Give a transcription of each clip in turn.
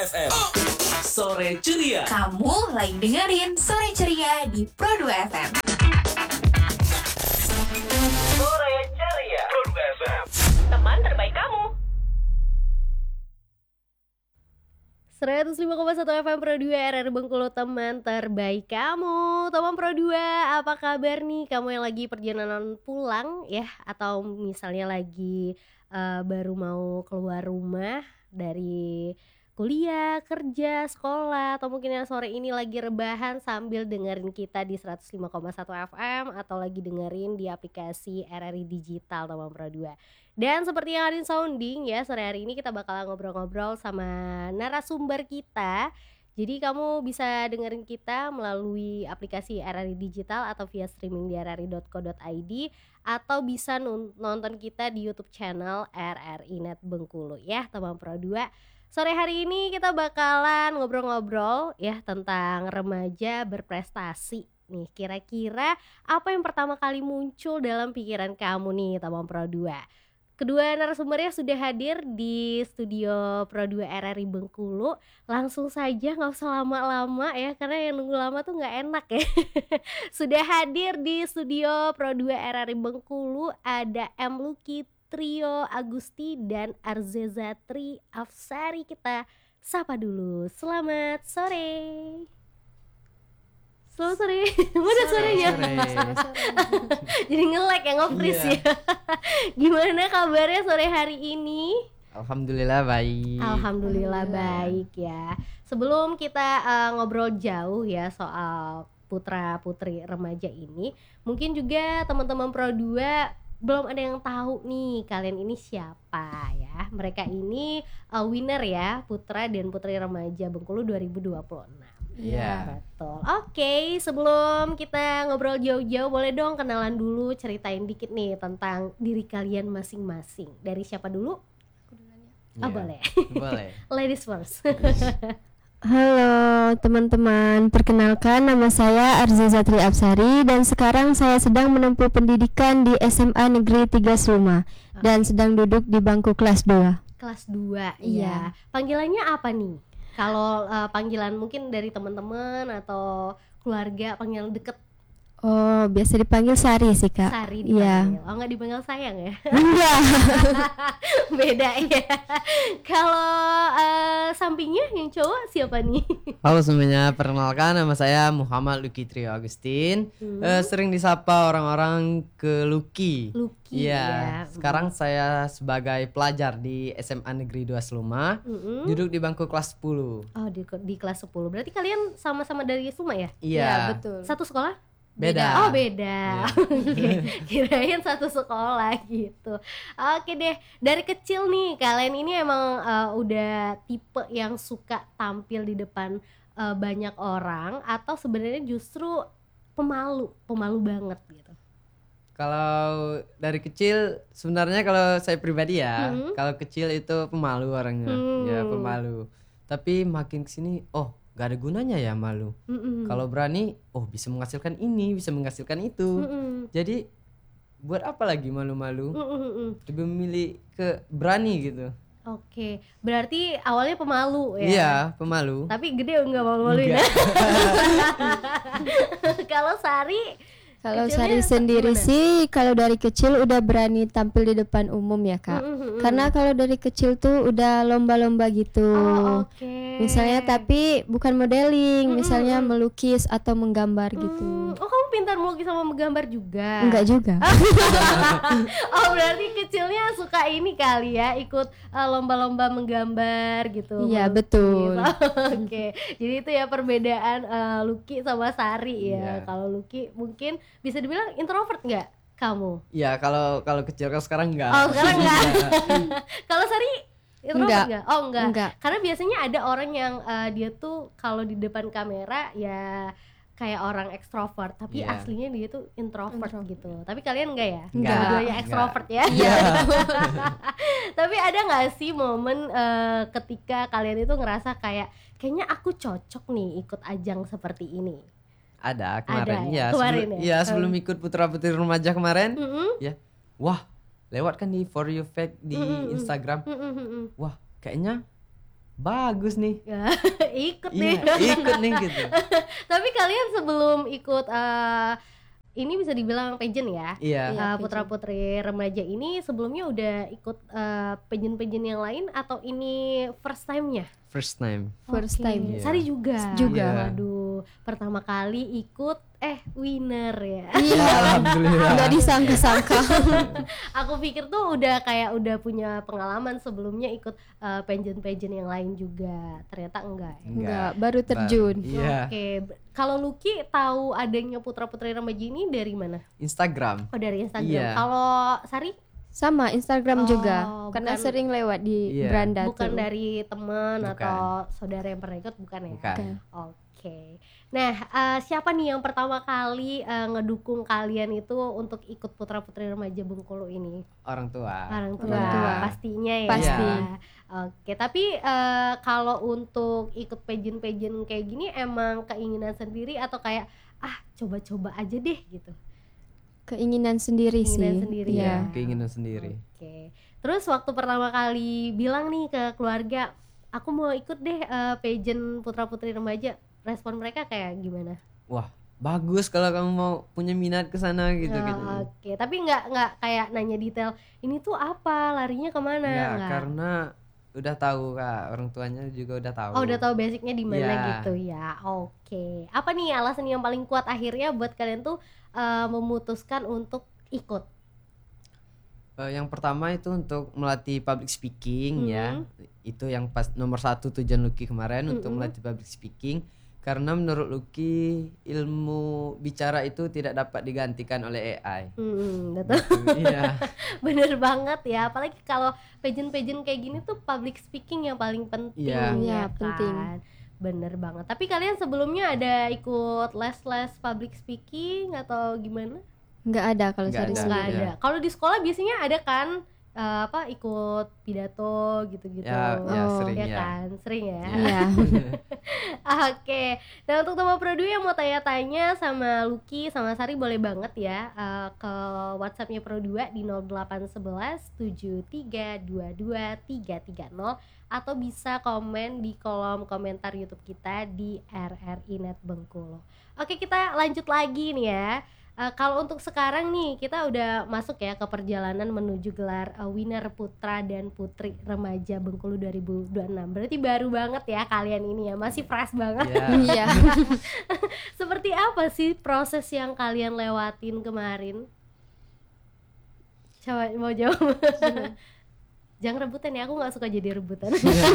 FM. Sore ceria. Kamu lagi dengerin Sore Ceria di Pro 2 FM. Sore ceria. Pro 2 FM. Teman terbaik kamu. 105,1 FM Pro 2 RRI Bengkulu, teman terbaik kamu. Teman Pro 2, apa kabar nih? Kamu yang lagi perjalanan pulang ya, atau misalnya lagi baru mau keluar rumah dari kuliah, kerja, sekolah, atau mungkin yang sore ini lagi rebahan sambil dengerin kita di 105,1 FM atau lagi dengerin di aplikasi RRI Digital, teman Pro 2. Dan seperti yang ada di sounding ya, sore hari ini kita bakalan ngobrol-ngobrol sama narasumber kita. Jadi kamu bisa dengerin kita melalui aplikasi RRI Digital atau via streaming di rri.co.id, atau bisa nonton kita di YouTube channel RRI Net Bengkulu ya, teman Pro 2. Sore hari ini kita bakalan ngobrol-ngobrol ya tentang remaja berprestasi. Nih, kira-kira apa yang pertama kali muncul dalam pikiran kamu nih, teman Pro 2? Kedua narasumbernya sudah hadir di studio Pro 2 RRI Bengkulu. Langsung saja, gak usah lama-lama ya, karena yang nunggu lama tuh gak enak ya. Sudah hadir di studio Pro 2 RRI Bengkulu ada M. Luki, Trio Agusti, dan Arzezatri Afsari. Kita sapa dulu. Selamat sore. Selamat sore. Udah sorenya. Jadi nge-lag ya, nge-freeze ya. Gimana kabarnya sore hari ini? Alhamdulillah baik. Alhamdulillah baik ya. Sebelum kita ngobrol jauh ya soal putra-putri remaja ini, mungkin juga teman-teman Pro 2 belum ada yang tahu nih kalian ini siapa ya. Mereka ini winner ya, putra dan putri remaja Bengkulu 2026. Iya. Betul. Oke, sebelum kita ngobrol jauh-jauh, boleh dong kenalan dulu, ceritain dikit nih tentang diri kalian masing-masing. Dari siapa dulu? Oh, boleh. Boleh. Ladies first. Halo teman-teman, perkenalkan nama saya Arzezatri Afsari dan sekarang saya sedang menempuh pendidikan di SMA Negeri 3 Sluma dan sedang duduk di bangku kelas 2. Kelas 2, Iya. ya. Panggilannya apa nih? Kalau panggilan mungkin dari teman-teman atau keluarga, panggilan deket. Oh, biasa dipanggil Sari sih Kak. Sari Iya. dipanggil. Oh, nggak dipanggil sayang ya? Enggak. Beda ya. Kalau sampingnya yang cowok siapa nih? Halo semuanya, perkenalkan nama saya Muhammad Luki Trio Agustin. Sering disapa orang-orang ke Luki. Luki Iya. ya. Sekarang saya sebagai pelajar di SMA Negeri 2 Sluma. Duduk di bangku kelas 10. Oh, di kelas 10. Berarti kalian sama-sama dari Suma ya? Iya. betul. Satu sekolah? Beda. Oh, beda. Oke. Kirain satu sekolah gitu. Oke deh. Dari kecil nih kalian ini emang udah tipe yang suka tampil di depan banyak orang, atau sebenarnya justru pemalu banget gitu? Kalau dari kecil sebenarnya kalau saya pribadi ya, kalau kecil itu pemalu orangnya. Ya, pemalu. Tapi makin kesini, gak ada gunanya ya malu. Kalau berani, bisa menghasilkan ini, bisa menghasilkan itu. Jadi buat apa lagi malu-malu? Lebih memilih ke berani gitu. Oke, berarti awalnya pemalu ya? Iya, pemalu. Tapi gede enggak malu-maluin ya? Kalau Sari? Kalau Kecilnya Sari sendiri gimana? sih kalau dari kecil udah berani tampil di depan umum ya Kak. Karena kalau dari kecil tuh udah lomba-lomba gitu. Oh, oke. Misalnya tapi bukan modeling, misalnya melukis atau menggambar gitu. Oh, kamu pintar melukis sama menggambar juga? Enggak juga. Oh, berarti kecilnya suka ini kali ya, ikut lomba-lomba menggambar gitu. Iya, melukis. betul. Oke, jadi itu ya perbedaan Luki sama Sari ya. Iya. Kalau Luki mungkin bisa dibilang introvert nggak kamu? Iya, kalau kecil, kalau sekarang enggak. Oh, sekarang nggak. Kalau Sari introvert Enggak. nggak? Oh, enggak. Enggak. Karena biasanya ada orang yang dia tuh kalau di depan kamera ya kayak orang ekstrovert, tapi Iya. aslinya dia tuh introvert gitu. Tapi kalian enggak ya? Enggak. Dua-duanya ekstrovert ya? Iya. Tapi ada nggak sih momen ketika kalian itu ngerasa kayaknya aku cocok nih ikut ajang seperti ini? Ada kemarin. Ada ya? Ya, Kemarin sebelum, ya? sebelum ikut putra-putri remaja kemarin. Mm-mm. Ya. Wah, lewat kan di For You Fact di Instagram. Wah, kayaknya bagus nih. Ya, ikut nih. Iya, ikut nih gitu. Tapi kalian sebelum ikut ini bisa dibilang pageant ya? Iya. Putra-putri remaja ini sebelumnya udah ikut pageant-pageant yang lain atau ini first time-nya? First time. First Oke. time. Iya. Sari juga. Juga. Iya. Waduh, pertama kali ikut winner ya. Iya. Alhamdulillah. Nggak disangka-sangka. Aku pikir tuh udah punya pengalaman sebelumnya ikut pageant-pageant yang lain juga. Ternyata enggak ya. Enggak, baru terjun. Iya. Oke, kalau Lucky tahu adanya putra-putri remaja ini dari mana? Instagram. Oh, dari Instagram. Iya. Kalau Sari Sama Instagram Oh, juga. Karena bukan- sering lewat di Iya. beranda bukan tuh. dari teman Bukan. atau saudara yang pernah ikut, bukan ya? Bukan. Oke. Nah, siapa nih yang pertama kali ngedukung kalian itu untuk ikut putra-putri remaja Bengkulu ini? Orang tua. Orang tua, Orang tua. pastinya ya. Pasti. Oke, tapi kalau untuk ikut pageant-pageant kayak gini emang keinginan sendiri atau kayak coba-coba aja deh gitu? Keinginan sendiri Keinginan sih. sendiri Iya. ya. Keinginan sendiri. Oke. Terus waktu pertama kali bilang nih ke keluarga, aku mau ikut deh pageant putra-putri remaja. Respon mereka kayak gimana? Wah, bagus kalau kamu mau punya minat ke sana gitu gitu. Oke, tapi nggak kayak nanya detail. Ini tuh apa? Larinya kemana? Ya, Nggak. karena udah tahu Kak, orang tuanya juga udah tahu. Oh, udah tahu basicnya di mana Iya. gitu ya. Oke. Apa nih alasan yang paling kuat akhirnya buat kalian tuh memutuskan untuk ikut? Yang pertama itu untuk melatih public speaking ya. Mhm. Itu yang pas nomor 1 tujuan Lucky kemarin untuk Mhm. melatih public speaking. Karena menurut Lucky ilmu bicara itu tidak dapat digantikan oleh AI. Betul. Iya. Bener banget ya, apalagi kalau pageant-pageant kayak gini tuh public speaking yang paling penting. Iya. Iya, kan? penting. Bener banget. Tapi kalian sebelumnya ada ikut les-les public speaking atau gimana? Nggak ada kalau Nggak Sari ada. sendiri. Nggak ada. Kalau di sekolah biasanya ada kan ikut pidato gitu-gitu. Ya, Oh, sering Ya ya. kan, sering ya. Iya. Oke, nah untuk teman Pro 2 yang mau tanya-tanya sama Lucky sama Sari boleh banget ya ke WhatsAppnya Pro 2 di 0811 7322 330 atau bisa komen di kolom komentar YouTube kita di RRI Net Bengkulu. Oke, kita lanjut lagi nih ya. Kalau untuk sekarang nih kita udah masuk ya ke perjalanan menuju gelar winner putra dan putri remaja Bengkulu 2026. Berarti baru banget ya kalian ini ya, masih fresh banget. Iya. Iya. Seperti apa sih proses yang kalian lewatin kemarin? Coba mau jawab. Jangan rebutan ya, aku nggak suka jadi rebutan.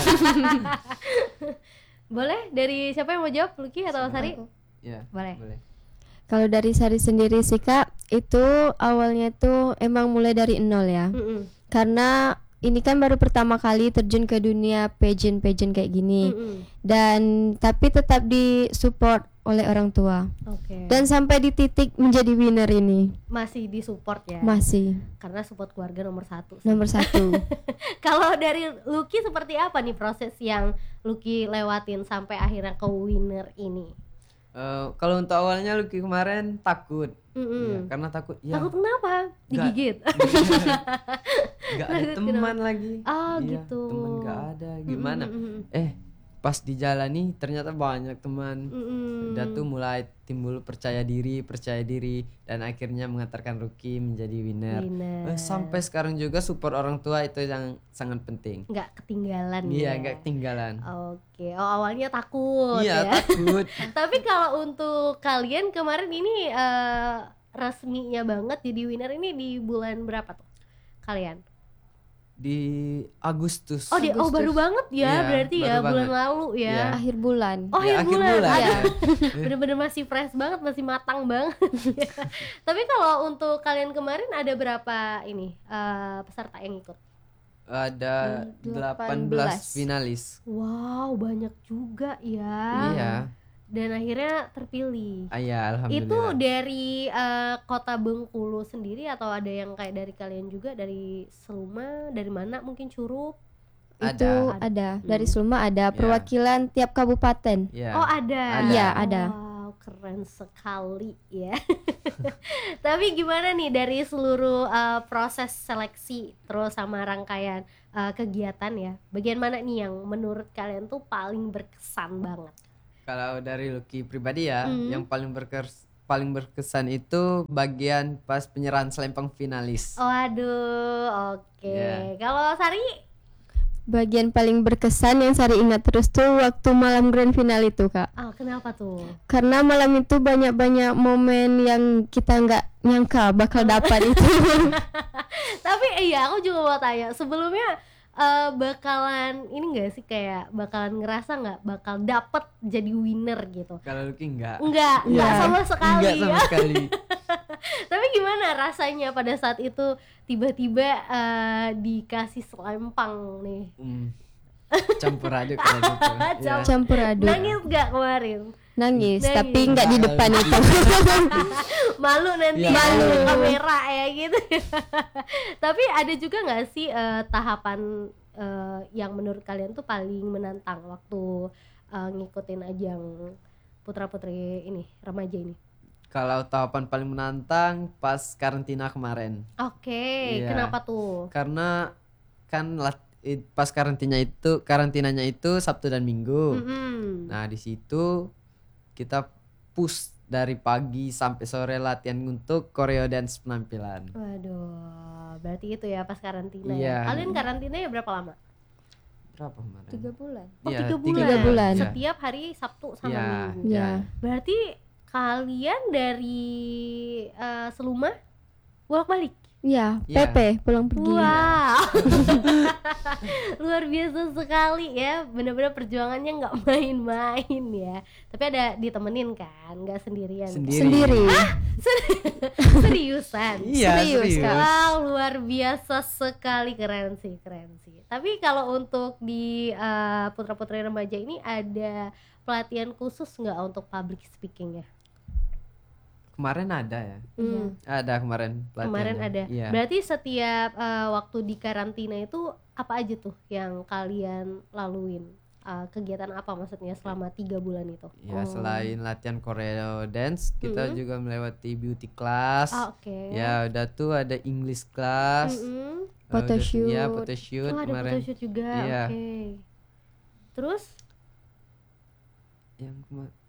Boleh dari siapa yang mau jawab, Lucky atau Sari? Iya, Boleh. Kalau dari Sari sendiri sih Kak, itu awalnya tuh emang mulai dari nol ya. Mm-mm. Karena ini kan baru pertama kali terjun ke dunia pageant kayak gini. Mm-mm. Dan tapi tetap disupport oleh orang tua. Oke. Dan sampai di titik menjadi winner ini Masih disupport ya? masih Karena support keluarga nomor 1. nomor 1. Kalau dari Lucky seperti apa nih proses yang Lucky lewatin sampai akhirnya ke winner ini? Kalau untuk awalnya Lucky kemarin takut. Mm-mm. Ya, karena takut ya Takut kenapa? Digigit? nggak ada Takut teman lagi. Oh, Iya, gitu. teman nggak ada. Gimana? Mm-mm. Pas dijalani ternyata banyak teman. Mm-mm. Udah tuh mulai timbul percaya diri dan akhirnya mengantarkan Lucky menjadi winner. Winner. Sampai sekarang juga support orang tua itu yang sangat penting. Nggak ketinggalan Iya, ya? nggak ketinggalan. Oke, awalnya takut Iya, ya. takut. Tapi kalau untuk kalian kemarin ini resminya banget jadi winner ini di bulan berapa tuh kalian? Di Agustus. Oh, Agustus. baru banget ya, Iya, berarti ya baru bulan banget. lalu ya. Iya. Akhir bulan. Oh, Ya, akhir bulan. ya. Aduh, bener-bener masih fresh banget, masih matang banget. Tapi kalau untuk kalian kemarin ada berapa ini peserta yang ikut? Ada 18 18 finalis. Wow, banyak juga ya. Iya. Dan akhirnya terpilih. Iya, alhamdulillah. Itu dari kota Bengkulu sendiri atau ada yang kayak dari kalian juga, dari Seluma, dari mana mungkin Curup? Itu ada. Dari Seluma ada perwakilan tiap kabupaten. Iya. Oh, ada. Iya, ada. Wow, keren sekali ya. Tapi gimana nih dari seluruh proses seleksi terus sama rangkaian kegiatan ya, bagian mana nih yang menurut kalian tuh paling berkesan banget? Kalau dari Lucky pribadi ya, yang paling berkesan itu bagian pas penyerahan selempang finalis. Waduh, oke. Yeah. Kalau Sari? Bagian paling berkesan yang Sari ingat terus tuh waktu malam grand final itu, Kak. Oh, kenapa tuh? Karena malam itu banyak-banyak momen yang kita nggak nyangka bakal dapat itu. Tapi iya, aku juga mau tanya, sebelumnya bakalan ini gak sih, kayak bakalan ngerasa gak bakal dapet jadi winner gitu? Kalau Lucky enggak. Enggak Iya. sama sekali. Enggak sama sekali. Tapi gimana rasanya pada saat itu tiba-tiba dikasih selempang nih? Campur aduk kayak gitu. Ya. Campur aduk. Nangis gak kemarin? Nangis, Nangis. tapi nggak di depan itu. Malu nanti Ya. malu kamera ya gitu. Tapi ada juga nggak sih tahapan yang menurut kalian tuh paling menantang waktu ngikutin ajang putra-putri ini, remaja ini? Kalau tahapan paling menantang pas karantina kemarin. Oke, Iya. kenapa tuh? Karena kan pas karantinanya itu Sabtu dan Minggu. Mm-mm. Nah, di situ kita push dari pagi sampai sore latihan untuk choreo dance penampilan. Waduh, berarti itu ya pas karantina Iya. ya. Kalian karantina ya berapa lama? Berapa kemarin? 3 bulan. Oh, Iya, 3 bulan. 3 bulan. Setiap hari Sabtu sama Iya, Minggu. iya. Ya. Berarti kalian dari Seluma bolak-balik? Ya, Iya. PP pulang pergi. Wow. Luar biasa sekali ya. Benar-benar perjuangannya nggak main-main ya. Tapi ada ditemenin kan, nggak sendirian. Sendiri. Seriusan. Iya, Serius, serius. Kak. Wow, luar biasa sekali, keren sih. Tapi kalau untuk di putra-putri remaja ini ada pelatihan khusus nggak untuk public speaking ya? Kemarin ada ya. Ada kemarin pelatihannya. Kemarin ada. Iya. Berarti setiap waktu di karantina itu apa aja tuh yang kalian laluin? Kegiatan apa maksudnya selama 3 bulan itu? Ya, selain latihan choreo dance, kita juga melewati beauty class. Oke. Ya, udah tuh ada English class. Photoshoot. Ya, photoshoot Oh, ada kemarin. photoshoot juga. Iya. Oke. Terus Yang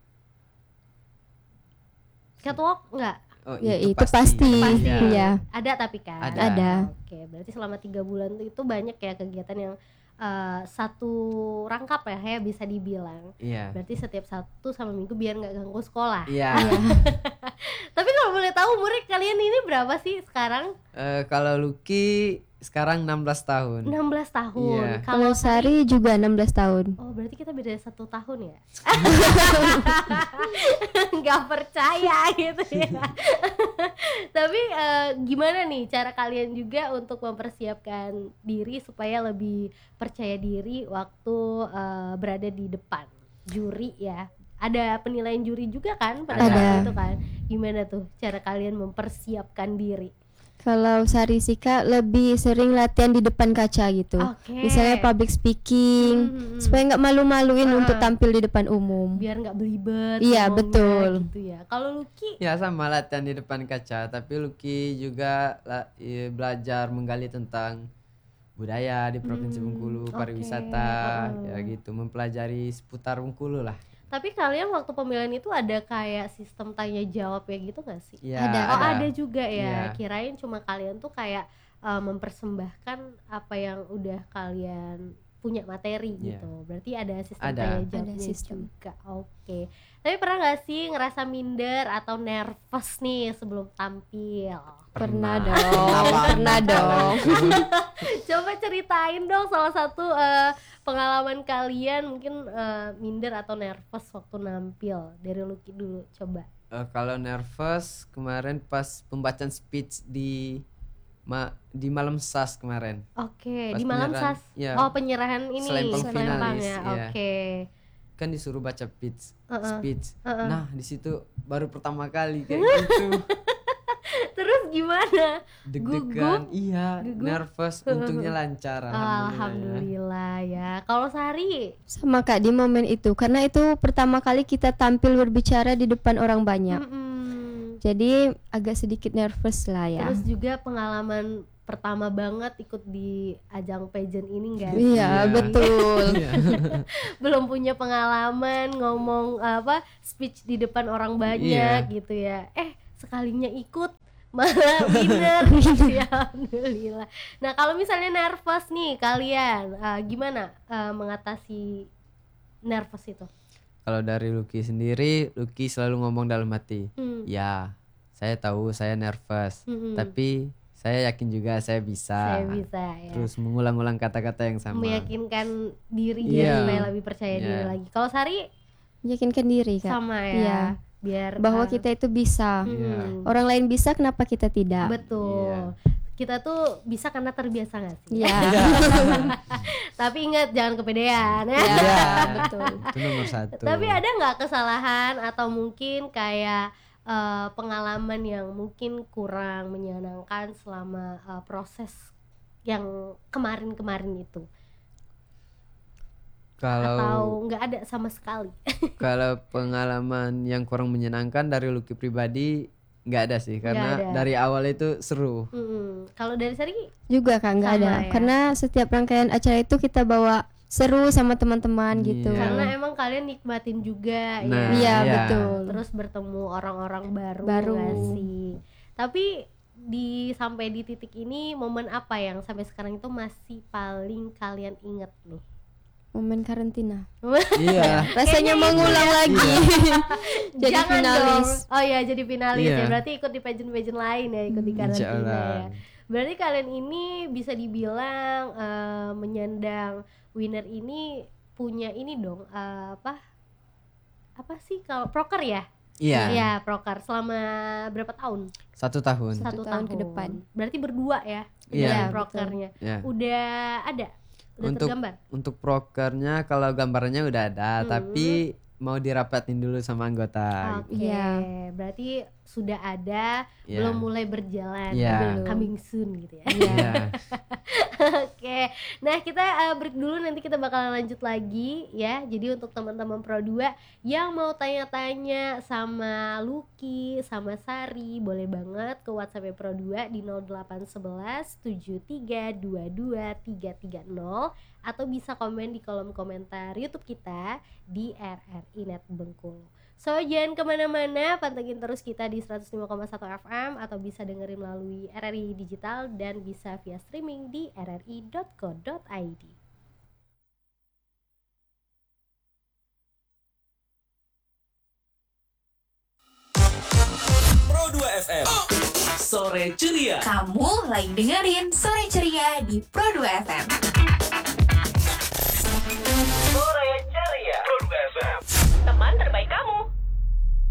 catwalk enggak? Oh, Ya, itu pasti. Pasti. Iya. Ada tapi kan? Ada. Oke, berarti selama 3 bulan itu banyak ya kegiatan yang satu rangkap ya bisa dibilang. Iya. Berarti setiap Sabtu sama Minggu biar nggak ganggu sekolah. Iya. Tapi kalau boleh tahu umur kalian ini berapa sih sekarang? Kalau Lucky sekarang 16 tahun. 16 tahun. Iya. Kalau Sari juga 16 tahun. Oh, berarti kita beda 1 tahun ya? Nggak percaya gitu ya. Tapi gimana nih cara kalian juga untuk mempersiapkan diri supaya lebih percaya diri waktu berada di depan juri ya? Ada penilaian juri juga kan pada Ada. saat itu kan? Gimana tuh cara kalian mempersiapkan diri? Kalau Sari sih Kak lebih sering latihan di depan kaca gitu. Oke. Misalnya public speaking, supaya nggak malu-maluin untuk tampil di depan umum. Biar nggak belibet. Iya, ngomongnya betul. Gitu ya. Kalau Lucky Ya, sama latihan di depan kaca, tapi Lucky juga belajar menggali tentang budaya di Provinsi Bengkulu, oke. pariwisata, ya gitu, mempelajari seputar Bengkulu lah. Tapi kalian waktu pemilihan itu ada kayak sistem tanya jawab ya gitu gak sih? Ya, Ada. Oh ada juga ya. Iya. Kirain cuma kalian tuh kayak mempersembahkan apa yang udah kalian punya materi Iya. gitu. Berarti ada sistem Ada. tanya Ada jawabnya sistem. juga. Oke. Tapi pernah gak sih ngerasa minder atau nervous nih sebelum tampil? Pernah dong. Coba ceritain dong salah satu pengalaman kalian mungkin minder atau nervous waktu nampil. Dari Lucky dulu coba. Kalau nervous kemarin pas pembacaan speech di malam SAS kemarin. Oke, Pas di malam penyerahan, SAS. iya. Oh, penyerahan ini Selempang selempang finalis, ya. iya. Oke. Kan disuruh baca speech. Uh-uh. Nah, di situ baru pertama kali kayak gitu. Terus gimana? Deg-degan, iya, Gugup? nervous, untungnya lancar. Alhamdulillah ya. Kalau Sari, Sama Kak di momen itu, karena itu pertama kali kita tampil berbicara di depan orang banyak. mm-mm. Jadi agak sedikit nervous lah ya. Terus juga pengalaman pertama banget ikut di ajang pageant ini enggak? Iya, betul. Belum punya pengalaman ngomong speech di depan orang banyak gitu ya. Sekalinya ikut malah winner gitu ya, alhamdulillah. Nah kalau misalnya nervous nih kalian gimana mengatasi nervous itu? Kalau dari Lucky sendiri, Lucky selalu ngomong dalam hati, ya saya tahu saya nervous, tapi saya yakin juga saya bisa. Saya bisa ya. Terus mengulang-ulang kata-kata yang sama. Meyakinkan diri ya supaya lebih percaya diri lagi. Kalau Sari Yakinkan diri, Kak. sama ya. Iya. Biar Bahwa kita itu bisa. Orang lain bisa, kenapa kita tidak? betul. Kita tuh bisa karena terbiasa nggak sih? Iya. Tapi ingat jangan kepedean ya. Iya, betul. Itu nomor 1. Tapi ada nggak kesalahan atau mungkin kayak pengalaman yang mungkin kurang menyenangkan selama proses yang kemarin-kemarin itu? Atau Kalau nggak ada sama sekali? kalau pengalaman yang kurang menyenangkan dari Lucky pribadi nggak ada sih, karena ada. dari awal itu seru. Kalau dari Sari Juga Kak, nggak Sama ada. ya. Karena setiap rangkaian acara itu kita bawa seru sama teman-teman gitu. karena emang kalian nikmatin juga Nah, ya. Iya, iya. betul. Terus bertemu orang-orang baru Baru. nggak sih? Tapi sampai di titik ini momen apa yang sampai sekarang itu masih paling kalian inget nih? Momen karantina. Iya. Rasanya mengulang lagi. Jadi Jangan finalis. dong. Oh ya jadi finalis Iya. ya. Berarti ikut di pageant-pageant lain ya, ikut di Insya karantina Allah. ya. Berarti kalian ini bisa dibilang menyandang winner ini punya ini dong apa sih kalau proker ya? Iya. Ya proker selama berapa tahun? 1 tahun. 1 tahun ke depan. Berarti berdua ya? Iya. Prokernya. Ya. Udah ada? Udah tergambar? Untuk prokernya kalau gambarnya udah ada, tapi mau dirapatin dulu sama anggota. Oke, Iya. berarti sudah ada, Iya. belum mulai berjalan, Iya. belum coming soon gitu ya. Iya. Oke, nah kita break dulu, nanti kita bakalan lanjut lagi ya. Jadi untuk teman-teman Pro 2 yang mau tanya-tanya sama Lucky, sama Sari, boleh banget ke WhatsApp Pro 2 di 0811 7322 330 atau bisa komen di kolom komentar YouTube kita di RRI Net Bengkulu. So jangan kemana-mana, pantengin terus kita di 105,1 FM atau bisa dengerin melalui RRI Digital dan bisa via streaming di rri.co.id. Pro 2 FM. Sore ceria. Kamu lagi dengerin Sore Ceria di Pro 2 FM.